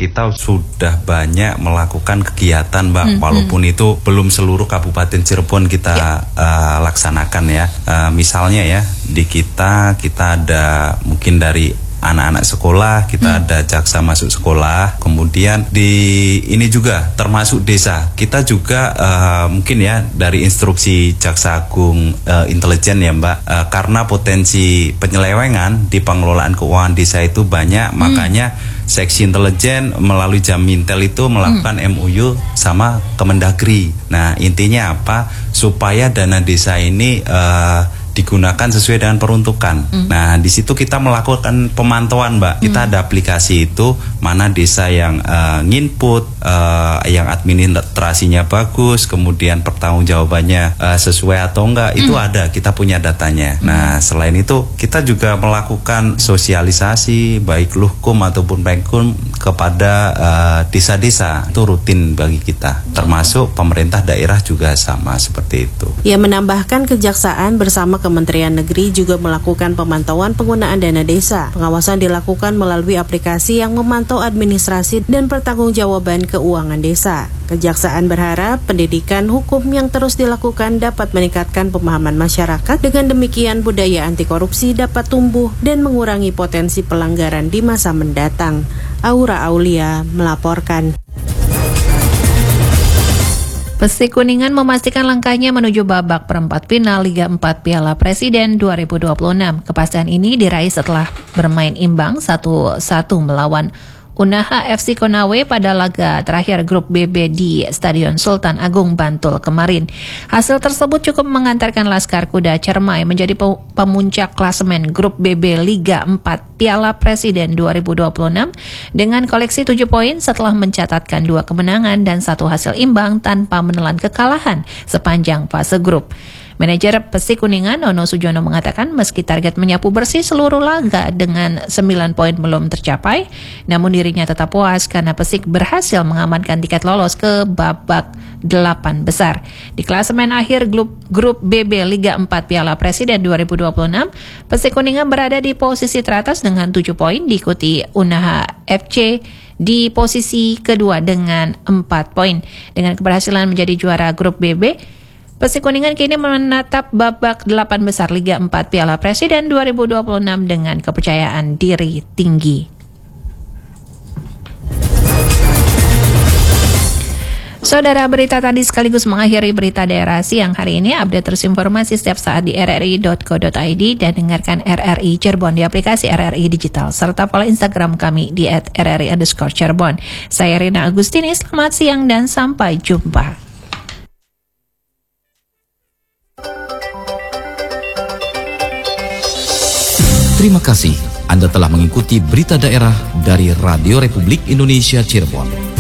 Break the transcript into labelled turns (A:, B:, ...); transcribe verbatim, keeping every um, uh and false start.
A: kita sudah banyak melakukan kegiatan Mbak,
B: hmm,
A: walaupun
B: hmm.
A: itu belum seluruh Kabupaten Cirebon kita ya. uh, laksanakan ya. Uh, misalnya ya, di kita kita ada mungkin dari anak-anak sekolah, kita hmm. ada jaksa masuk sekolah, kemudian di ini juga termasuk desa, kita juga uh, mungkin ya dari instruksi Jaksa Agung uh, intelijen ya Mbak, uh, karena potensi penyelewengan di pengelolaan keuangan desa itu banyak, hmm. makanya Seksi Intelijen melalui Jamintel itu melakukan hmm. M O U sama Kemendagri. Nah intinya apa? Supaya dana desa ini uh, digunakan sesuai dengan peruntukan. Mm. Nah, di situ kita melakukan pemantauan, Mbak. Kita mm. ada aplikasi itu, mana desa yang uh, nginput, uh, yang administrasinya bagus, kemudian pertanggungjawabannya uh, sesuai atau enggak, mm. itu ada. Kita punya datanya. Mm. Nah, selain itu kita juga melakukan sosialisasi baik Luhkum ataupun Pengkum kepada uh, desa-desa. Itu rutin bagi kita. Termasuk pemerintah daerah juga sama seperti itu.
C: Ia menambahkan Kejaksaan bersama Kementerian Negeri juga melakukan pemantauan penggunaan dana desa. Pengawasan dilakukan melalui aplikasi yang memantau administrasi dan pertanggungjawaban keuangan desa. Kejaksaan berharap pendidikan hukum yang terus dilakukan dapat meningkatkan pemahaman masyarakat. Dengan demikian budaya anti korupsi dapat tumbuh dan mengurangi potensi pelanggaran di masa mendatang. Aura Aulia melaporkan.
B: Persik Kuningan memastikan langkahnya menuju babak perempat final Liga empat Piala Presiden dua ribu dua puluh enam. Kepastian ini diraih setelah bermain imbang satu satu melawan Unaha F C Konawe pada laga terakhir grup B B di Stadion Sultan Agung Bantul kemarin. Hasil tersebut cukup mengantarkan Laskar Kuda Cermai menjadi pemuncak klasemen grup B B Liga empat Piala Presiden dua ribu dua puluh enam dengan koleksi tujuh poin setelah mencatatkan dua kemenangan dan satu hasil imbang tanpa menelan kekalahan sepanjang fase grup. Manajer Persik Kuningan Nono Sujono mengatakan meski target menyapu bersih seluruh laga dengan sembilan poin belum tercapai, namun dirinya tetap puas karena Persik berhasil mengamankan tiket lolos ke babak delapan besar. Di klasemen akhir grup, grup B B Liga empat Piala Presiden dua ribu dua puluh enam, Persik Kuningan berada di posisi teratas dengan tujuh poin, diikuti Unaha F C di posisi kedua dengan empat poin. Dengan keberhasilan menjadi juara grup B B, Persik Kuningan kini menatap babak delapan besar Liga empat Piala Presiden dua ribu dua puluh enam dengan kepercayaan diri tinggi. Saudara, berita tadi sekaligus mengakhiri berita daerah siang hari ini. Update terus informasi setiap saat di r r i dot co dot i d dan dengarkan R R I Cirebon di aplikasi R R I Digital serta follow Instagram kami di at r r i underscore Cirebon. Saya Rina Agustini, selamat siang dan sampai jumpa.
D: Terima kasih Anda telah mengikuti berita daerah dari Radio Republik Indonesia Cirebon.